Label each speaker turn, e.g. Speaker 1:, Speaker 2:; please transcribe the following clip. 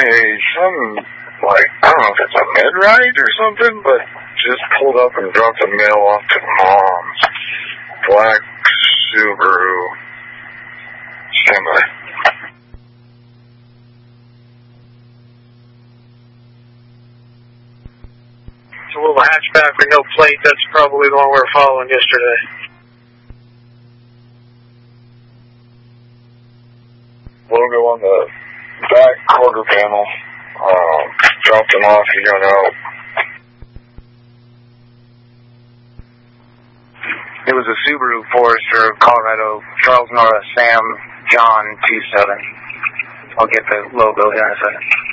Speaker 1: some, like, I don't know if it's a mid-ride or something, but just pulled up and dropped the mail off to Mom's. Black Subaru. Stand by.
Speaker 2: It's a little hatchback with no plate. That's probably the one we were following yesterday.
Speaker 1: Logo on the back quarter panel. Dropped him off. He got out.
Speaker 3: It was a Subaru Forester, Colorado, Charles Nora, Sam, John 27. I'll get the logo here in a second.